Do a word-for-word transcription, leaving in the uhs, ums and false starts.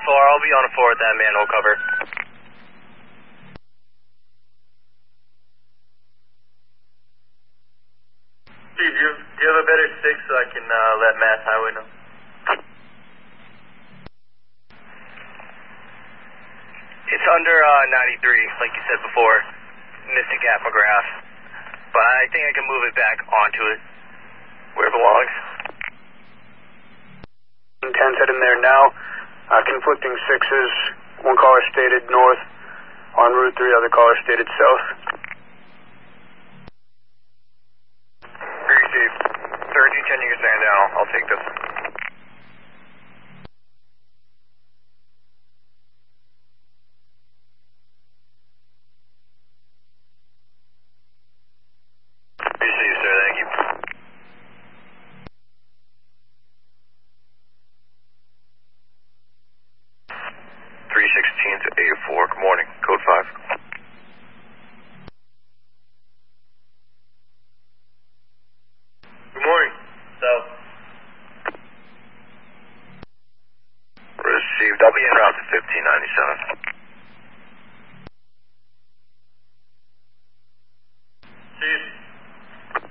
four, I'll be on a four at that manhole cover. Steve, do you, do you have a better six so I can uh, let Mass Highway know? It's under uh, ninety-three, like you said before. Missed a gap McGrath. But I think I can move it back onto it where it belongs. ten's heading there now. Uh, conflicting sixes. One caller stated north on Route three, other caller stated south. Very safe. thirteen ten, you can stand down. I'll take this. Very safe, sir. Thank you. three sixteen to A four. Good morning. Code five. Good morning. South. Received. I'll be en route to fifteen ninety-seven.